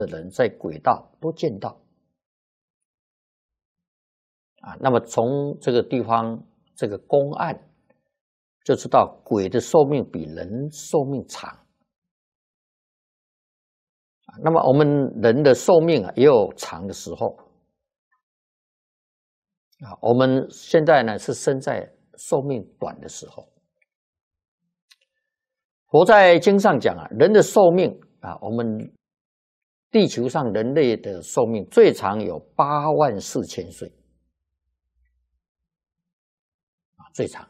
的人在轨道都见到啊。那么从这个地方这个公案就知道，鬼的寿命比人寿命长。那么我们人的寿命也有长的时候啊。我们现在呢是生在寿命短的时候。佛在经上讲啊，人的寿命啊，我们地球上人类的寿命最长有84000岁啊，最长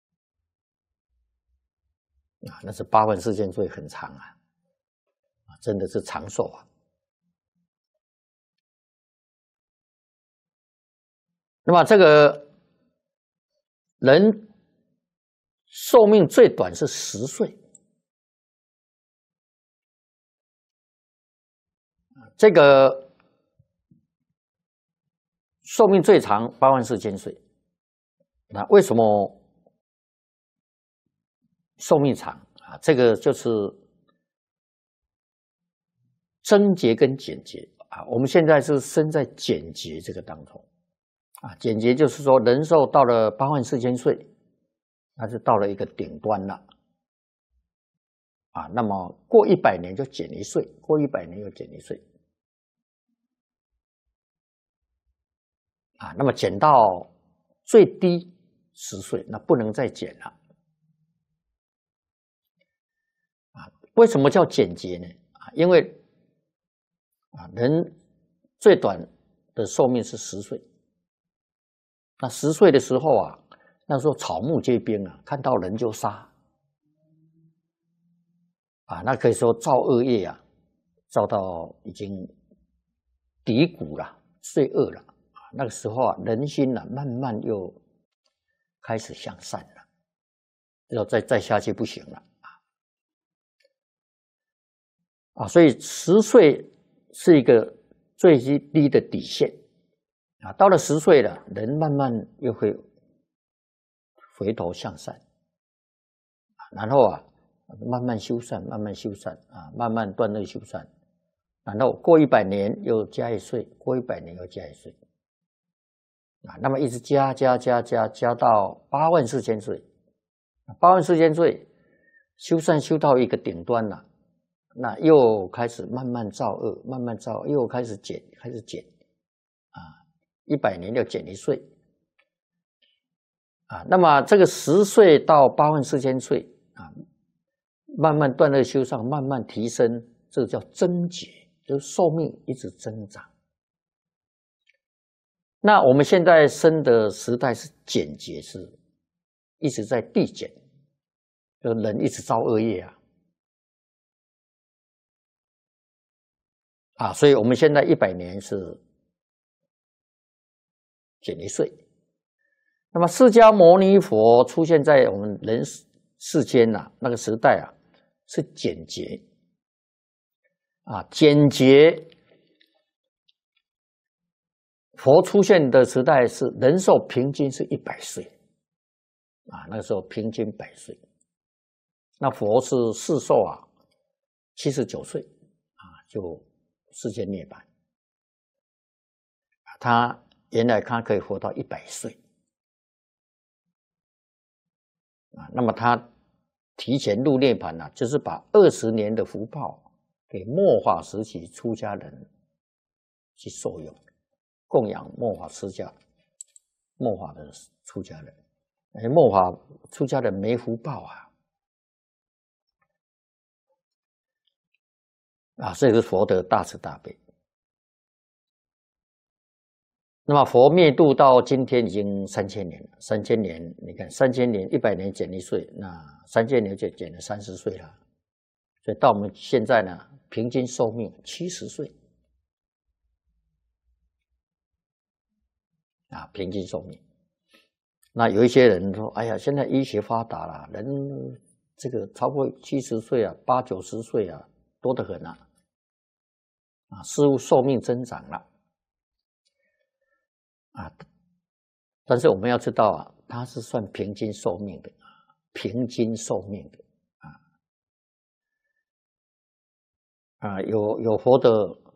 啊，那是84000岁，很长啊，真的是长寿啊。那么这个人寿命最短是10岁。这个寿命最长84000岁，那为什么寿命长啊？这个就是增劫跟减劫啊。我们现在是生在减劫这个当中啊。减劫就是说人寿到了84000岁，那就到了一个顶端了啊。那么过100年就减1岁，过100年又减1岁。啊，那么减到最低10岁，那不能再减了。啊，为什么叫减劫呢？啊，因为啊，人最短的寿命是10岁。那10岁的时候啊，那时候草木皆兵啊，看到人就杀。啊，那可以说造恶业啊，造到已经低谷了，罪恶了。那个时候啊，人心啊，慢慢又开始向善了，要再下去不行了啊！所以10岁是一个最低的底线啊。到了10岁了，人慢慢又会回头向善，然后啊，慢慢修善，慢慢修善啊，慢慢断恶修善，然后过100年又加1岁，过100年又加1岁。啊，那么一直加到84000岁，84000岁修善修到一个顶端了，那又开始慢慢造恶，慢慢造恶，又开始减啊，100年要减1岁啊。那么这个10岁到84000岁啊，慢慢断恶修善，慢慢提升，这个叫增劫，就是寿命一直增长。那我们现在生的时代是减劫，是一直在递减，就人一直造恶业啊，所以我们现在100年是减1岁。那么释迦牟尼佛出现在我们人世间啊，那个时代啊是减劫啊，减劫。佛出现的时代是人寿平均是100岁啊，那个时候平均100岁。那佛是世寿啊79岁啊，就世间涅槃。他原来他可以活到100岁啊，那么他提前入涅槃啊，就是把20年的福报给末法时期出家人去受用。供养末法出家，末法的出家人，末法出家人没福报啊，这个是佛的大慈大悲。那么佛灭度到今天已经3000年了，3000年，你看3000年100年减1岁，那3000年就减了30岁了，所以到我们现在呢，平均寿命70岁。啊，平均寿命。那有一些人说：“哎呀，现在医学发达了，人这个超过70岁啊，80、90岁啊，多得很啊！啊，似乎寿命增长了啊。但是我们要知道啊，它是算平均寿命的，平均寿命的啊。有佛的